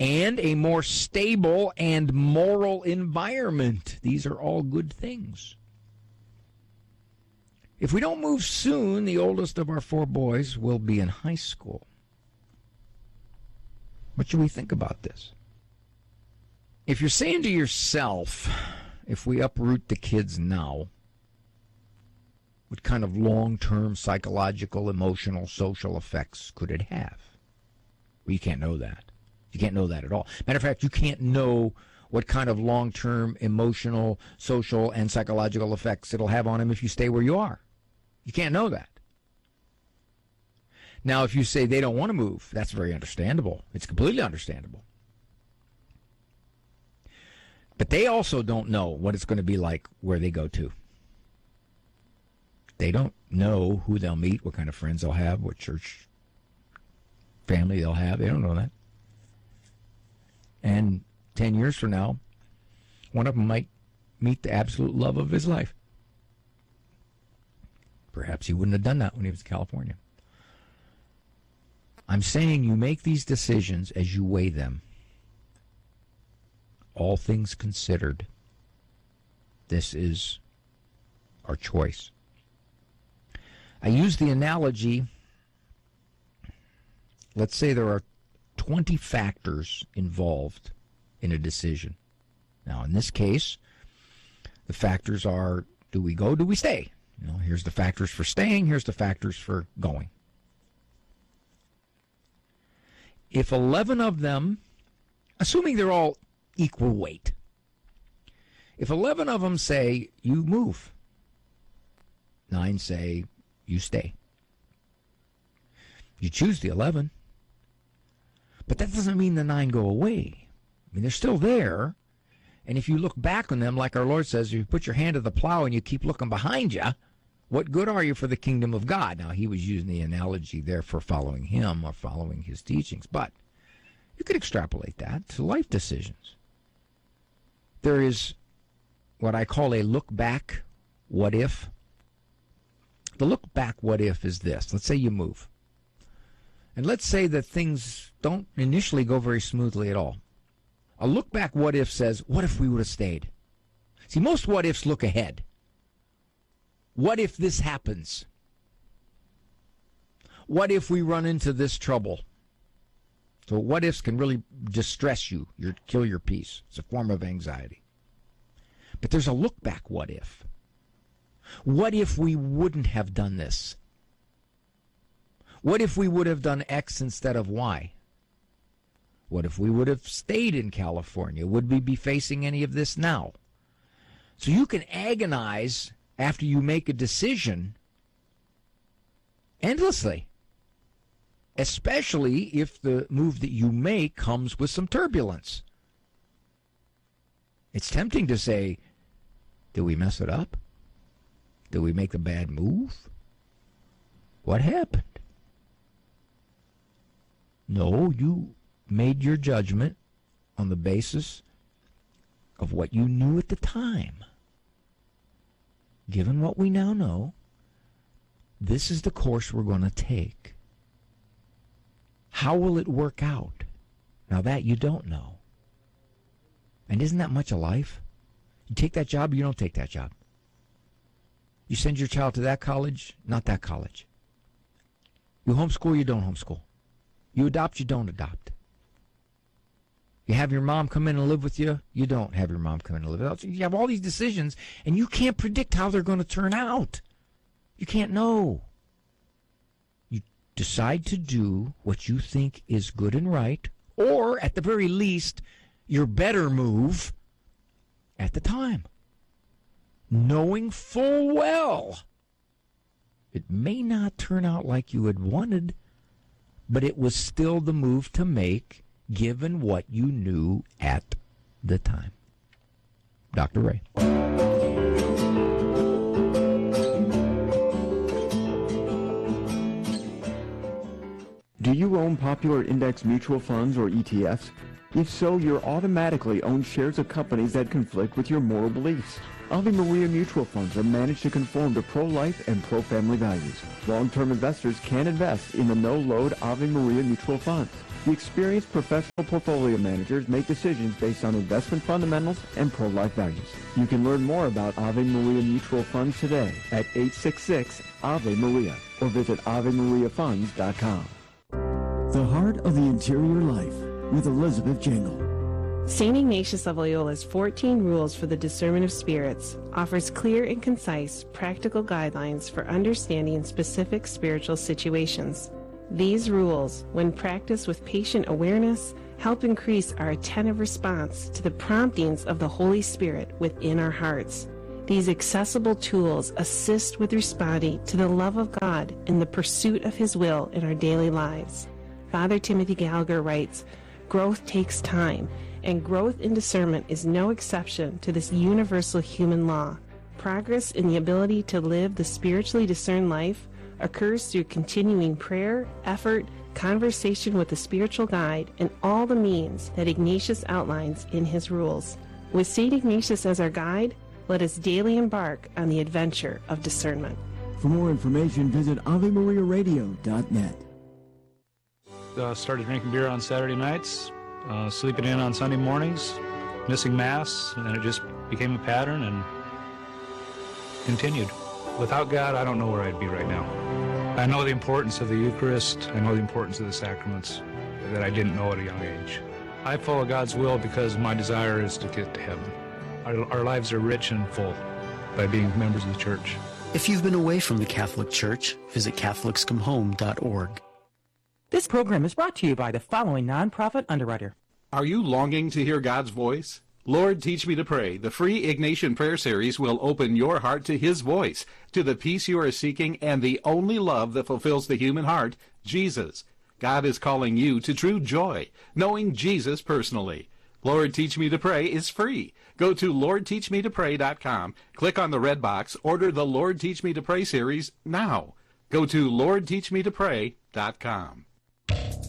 and a more stable and moral environment. These are all good things. If we don't move soon, the oldest of our 4 boys will be in high school. What should we think about this? If you're saying to yourself, if we uproot the kids now, what kind of long-term psychological, emotional, social effects could it have? Well, you can't know that. You can't know that at all. Matter of fact, you can't know what kind of long-term emotional, social, and psychological effects it'll have on them if you stay where you are. You can't know that. Now, if you say they don't want to move, that's very understandable. It's completely understandable. But they also don't know what it's going to be like where they go to. They don't know who they'll meet, what kind of friends they'll have, what church family they'll have. They don't know that. And 10 years from now, one of them might meet the absolute love of his life. Perhaps he wouldn't have done that when he was in California. I'm saying you make these decisions as you weigh them. All things considered, this is our choice. I use the analogy, let's say there are 20 factors involved in a decision. Now, in this case, the factors are, do we go, do we stay? You know, here's the factors for staying, here's the factors for going. If 11 of them, assuming they're all equal weight, if 11 of them say, you move, 9 say, you stay. You choose the 11. But that doesn't mean the 9 go away. I mean, they're still there. And if you look back on them, like our Lord says, if you put your hand to the plow and you keep looking behind you, what good are you for the kingdom of God? Now, he was using the analogy there for following him or following his teachings. But you could extrapolate that to life decisions. There is what I call a look back, what if. The look back, what if is this. Let's say you move. And let's say that things don't initially go very smoothly at all. A look back, what if says, what if we would have stayed? See, most what ifs look ahead. What if this happens? What if we run into this trouble? So what ifs can really distress you, kill your peace. It's a form of anxiety. But there's a look back, what if? What if we wouldn't have done this? What if we would have done X instead of Y? What if we would have stayed in California? Would we be facing any of this now? So you can agonize after you make a decision endlessly, especially if the move that you make comes with some turbulence. It's tempting to say, did we mess it up? Did we make a bad move? What happened? No, you made your judgment on the basis of what you knew at the time. Given what we now know, this is the course we're going to take. How will it work out? Now that you don't know. And isn't that much of life? You take that job, you don't take that job. You send your child to that college, not that college. You homeschool, you don't homeschool. You adopt, you don't adopt. You have your mom come in and live with you, you don't have your mom come in and live with you. You have all these decisions, and you can't predict how they're going to turn out. You can't know. You decide to do what you think is good and right, or at the very least, your better move at the time. Knowing full well it may not turn out like you had wanted, but it was still the move to make given what you knew at the time. Dr. Ray. Do you own popular index mutual funds or ETFs? If so, you're automatically own shares of companies that conflict with your moral beliefs. Ave Maria mutual funds are managed to conform to pro-life and pro-family values. Long-term investors can invest in the no-load Ave Maria mutual funds. The experienced professional portfolio managers make decisions based on investment fundamentals and pro-life values. You can learn more about Ave Maria Mutual Funds today at 866-AVE-MARIA or visit AveMariaFunds.com. The Heart of the Interior Life with Elizabeth Jingle. St. Ignatius of Loyola's 14 Rules for the Discernment of Spirits offers clear and concise practical guidelines for understanding specific spiritual situations. These rules, when practiced with patient awareness, help increase our attentive response to the promptings of the Holy Spirit within our hearts. These accessible tools assist with responding to the love of God in the pursuit of His will in our daily lives. Father Timothy Gallagher writes, "Growth takes time, and growth in discernment is no exception to this universal human law. Progress in the ability to live the spiritually discerned life occurs through continuing prayer, effort, conversation with the spiritual guide, and all the means that Ignatius outlines in his rules. With St. Ignatius as our guide, let us daily embark on the adventure of discernment." For more information, visit AveMariaRadio.net. Started drinking beer on Saturday nights, sleeping in on Sunday mornings, missing Mass, and it just became a pattern and continued. Without God, I don't know where I'd be right now. I know the importance of the Eucharist. I know the importance of the sacraments that I didn't know at a young age. I follow God's will because my desire is to get to heaven. Our lives are rich and full by being members of the Church. If you've been away from the Catholic Church, visit CatholicsComeHome.org. This program is brought to you by the following nonprofit underwriter. Are you longing to hear God's voice? Lord, Teach Me to Pray, the free Ignatian prayer series will open your heart to His voice, to the peace you are seeking and the only love that fulfills the human heart, Jesus. God is calling you to true joy, knowing Jesus personally. Lord, Teach Me to Pray is free. Go to LordTeachMeToPray.com, click on the red box, order the Lord Teach Me to Pray series now. Go to LordTeachMeToPray.com.